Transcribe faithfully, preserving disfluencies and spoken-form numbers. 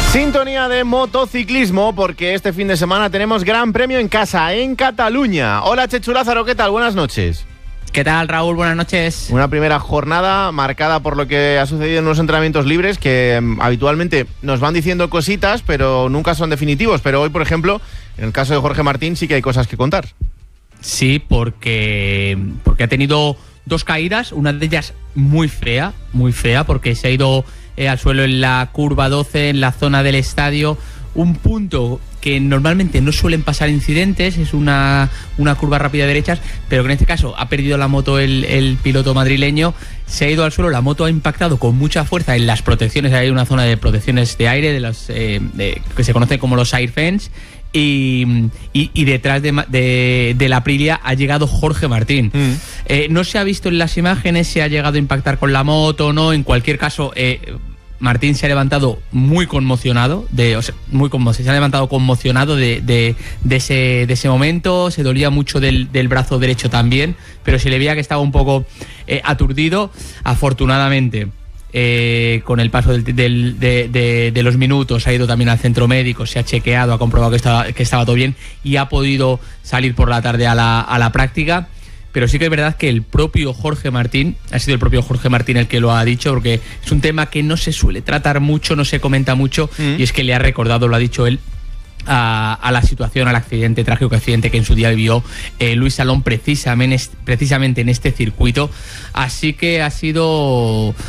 Sintonía de motociclismo, porque este fin de semana tenemos gran premio en casa, en Cataluña. Hola, Chechu Lázaro, ¿qué tal? Buenas noches. ¿Qué tal, Raúl? Buenas noches. Una primera jornada marcada por lo que ha sucedido en unos entrenamientos libres que um, habitualmente nos van diciendo cositas, pero nunca son definitivos. Pero hoy, por ejemplo, en el caso de Jorge Martín, sí que hay cosas que contar. Sí, porque, porque ha tenido dos caídas, una de ellas muy fea, muy fea, porque se ha ido eh, al suelo en la curva doce, en la zona del estadio, un punto que normalmente no suelen pasar incidentes, es una, una curva rápida de derechas, pero que en este caso ha perdido la moto el, el piloto madrileño, se ha ido al suelo, la moto ha impactado con mucha fuerza en las protecciones, hay una zona de protecciones de aire, de los eh, de, que se conoce como los air fence, y, y, y detrás de, de, de la Aprilia ha llegado Jorge Martín. Mm. Eh, no se ha visto en las imágenes si ha llegado a impactar con la moto o no, en cualquier caso... Eh, Martín se ha levantado muy conmocionado, de, o sea, muy conmo- se ha levantado conmocionado de, de, de, ese, de ese momento, se dolía mucho del, del brazo derecho también, pero se le veía que estaba un poco eh, aturdido. Afortunadamente, eh, con el paso del, del, de, de, de los minutos ha ido también al centro médico, se ha chequeado, ha comprobado que estaba, que estaba todo bien y ha podido salir por la tarde a la, a la práctica. Pero sí que es verdad que el propio Jorge Martín, ha sido el propio Jorge Martín el que lo ha dicho, porque es un tema que no se suele tratar mucho, no se comenta mucho, mm. y es que le ha recordado, lo ha dicho él, a, a la situación, al accidente, trágico accidente que en su día vivió eh, Luis Salón precisamente, precisamente en este circuito. Así que ha sido...